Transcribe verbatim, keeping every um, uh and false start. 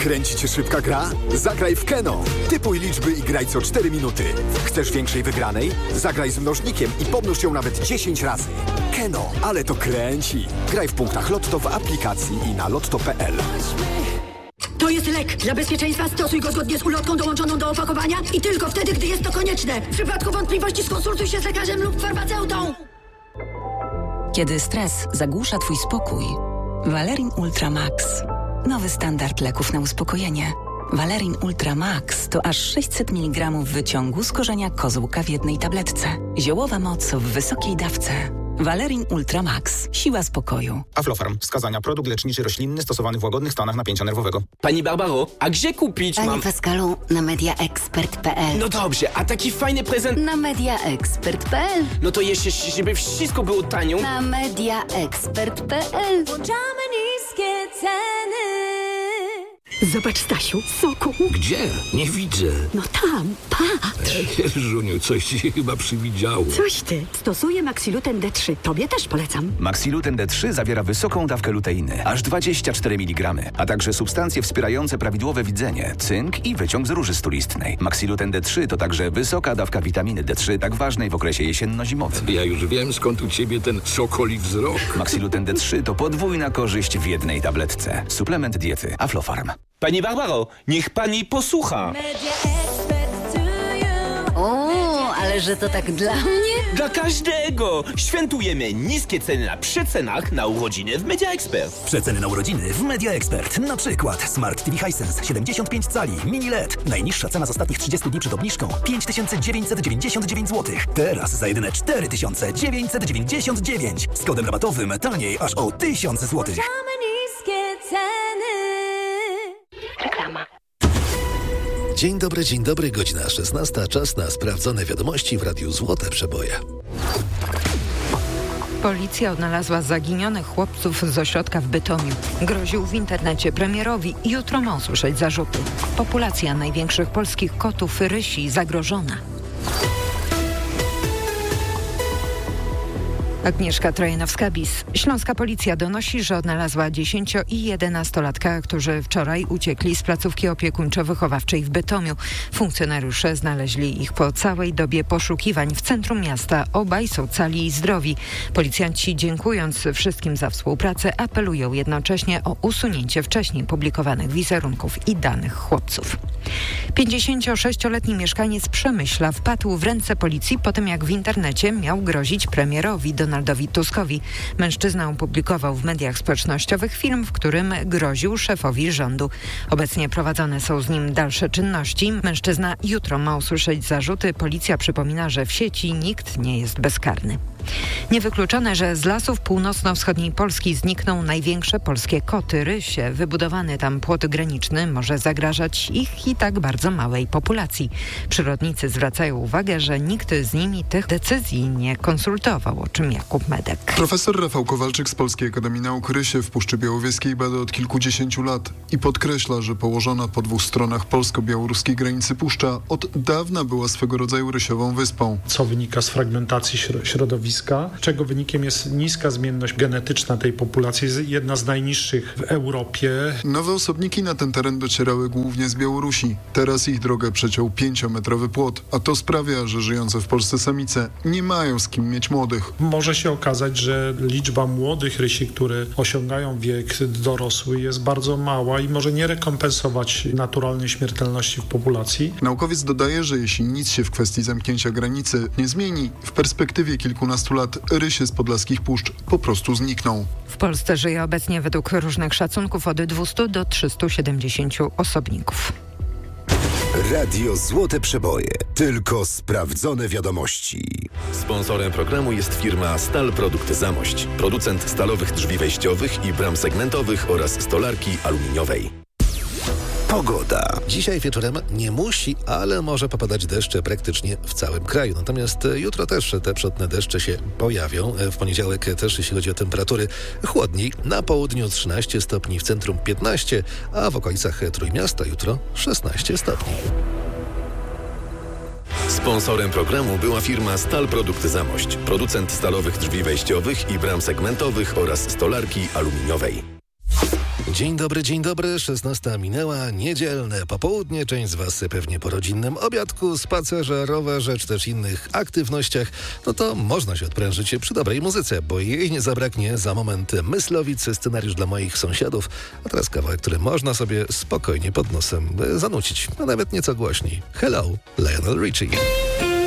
Kręci cię szybka gra? Zagraj w Keno. Typuj liczby i graj co cztery minuty. Chcesz większej wygranej? Zagraj z mnożnikiem i pomnóż ją nawet dziesięć razy. Keno, ale to kręci. Graj w punktach Lotto w aplikacji i na lotto kropka p l. To jest lek. Dla bezpieczeństwa stosuj go zgodnie z ulotką dołączoną do opakowania i tylko wtedy, gdy jest to konieczne. W przypadku wątpliwości skonsultuj się z lekarzem lub farmaceutą. Kiedy stres zagłusza twój spokój, Valerin Ultra Max. Nowy standard leków na uspokojenie. Valerin Ultra Max to aż sześćset miligramów wyciągu z korzenia kozłka w jednej tabletce. Ziołowa moc w wysokiej dawce. Valerin Ultra Max. Siła spokoju. Aflofarm. Wskazania. Produkt leczniczy roślinny stosowany w łagodnych stanach napięcia nerwowego. Pani Barbaro, a gdzie kupić Panie mam... Pascalu, na media expert kropka p l. No dobrze, a taki fajny prezent... Na media expert kropka p l. No to jeszcze, żeby wszystko było tanio... Na media expert kropka p l. Włączamy niskie ceny. Zobacz, Stasiu, soku. Gdzie? Nie widzę. No tam, patrz. Żuniu, coś ci się chyba przywidziało. Coś ty. Stosuję Maxiluten D trzy. Tobie też polecam. Maxiluten D trzy zawiera wysoką dawkę luteiny, aż dwadzieścia cztery miligramy, a także substancje wspierające prawidłowe widzenie, cynk i wyciąg z róży stulistnej. Maxiluten D trzy to także wysoka dawka witaminy D trzy, tak ważnej w okresie jesienno-zimowym. Ja już wiem, skąd u ciebie ten sokoli wzrok. Maxiluten D trzy to podwójna korzyść w jednej tabletce. Suplement diety Aflofarm. Pani Barbaro, niech pani posłucha. O, ale że to tak dla mnie? Dla każdego! Świętujemy niskie ceny na przecenach na urodziny w Media Expert. Przeceny na urodziny w Media Expert. Na przykład Smart T V Hisense siedemdziesiąt pięć cali, mini L E D. Najniższa cena z ostatnich trzydziestu dni przed obniżką pięć tysięcy dziewięćset dziewięćdziesiąt dziewięć złotych. Teraz za jedyne cztery tysiące dziewięćset dziewięćdziesiąt dziewięć. Z kodem rabatowym taniej aż o tysiąc złotych. Niskie ceny. Reklama. Dzień dobry, dzień dobry, godzina szesnasta. Czas na sprawdzone wiadomości w Radiu Złote Przeboje. Policja odnalazła zaginionych chłopców z ośrodka w Bytomiu. Groził w internecie premierowi. Jutro ma usłyszeć zarzuty. Populacja największych polskich kotów rysi zagrożona. Agnieszka Trojanowska-Bis. Śląska policja donosi, że odnalazła dziesięcio- i jedenastolatka, którzy wczoraj uciekli z placówki opiekuńczo-wychowawczej w Bytomiu. Funkcjonariusze znaleźli ich po całej dobie poszukiwań w centrum miasta. Obaj są cali i zdrowi. Policjanci, dziękując wszystkim za współpracę, apelują jednocześnie o usunięcie wcześniej publikowanych wizerunków i danych chłopców. pięćdziesięciosześcioletni mieszkaniec Przemyśla wpadł w ręce policji po tym, jak w internecie miał grozić premierowi Donaldowi Tuskowi. Mężczyzna opublikował w mediach społecznościowych film, w którym groził szefowi rządu. Obecnie prowadzone są z nim dalsze czynności. Mężczyzna jutro ma usłyszeć zarzuty. Policja przypomina, że w sieci nikt nie jest bezkarny. Niewykluczone, że z lasów północno-wschodniej Polski znikną największe polskie koty rysie. Wybudowany tam płot graniczny może zagrażać ich i tak bardzo małej populacji. Przyrodnicy zwracają uwagę, że nikt z nimi tych decyzji nie konsultował, o czym Jakub Medek. Profesor Rafał Kowalczyk z Polskiej Akademii Nauk rysie w Puszczy Białowieskiej bada od kilkudziesięciu lat i podkreśla, że położona po dwóch stronach polsko-białoruskiej granicy puszcza od dawna była swego rodzaju rysiową wyspą. Co wynika z fragmentacji środowiska, czego wynikiem jest niska zmienność genetyczna tej populacji, jest jedna z najniższych w Europie. Nowe osobniki na ten teren docierały głównie z Białorusi. Teraz ich drogę przeciął pięciometrowy płot, a to sprawia, że żyjące w Polsce samice nie mają z kim mieć młodych. Może się okazać, że liczba młodych rysi, które osiągają wiek dorosły, jest bardzo mała i może nie rekompensować naturalnej śmiertelności w populacji. Naukowiec dodaje, że jeśli nic się w kwestii zamknięcia granicy nie zmieni, w perspektywie kilkunastu lat rysie z podlaskich puszcz po prostu znikną. W Polsce żyje obecnie według różnych szacunków od dwustu do trzystu siedemdziesięciu osobników. Radio Złote Przeboje. Tylko sprawdzone wiadomości. Sponsorem programu jest firma Stal Produkt Zamość. Producent stalowych drzwi wejściowych i bram segmentowych oraz stolarki aluminiowej. Pogoda. Dzisiaj wieczorem nie musi, ale może popadać deszcze praktycznie w całym kraju. Natomiast jutro też te przodne deszcze się pojawią. W poniedziałek też, jeśli chodzi o temperatury, chłodniej. Na południu trzynaście stopni, w centrum piętnaście, a w okolicach Trójmiasta jutro szesnaście stopni. Sponsorem programu była firma Stal Produkt Zamość. Producent stalowych drzwi wejściowych i bram segmentowych oraz stolarki aluminiowej. Dzień dobry, dzień dobry. szesnasta minęła, niedzielne popołudnie. Część z Was pewnie po rodzinnym obiadku, spacerze, rowerze czy też innych aktywnościach. No to można się odprężyć przy dobrej muzyce, bo jej nie zabraknie za moment. Myslowic, scenariusz dla moich sąsiadów, a teraz kawałek, który można sobie spokojnie pod nosem zanucić, a nawet nieco głośniej. Hello, Lionel Richie.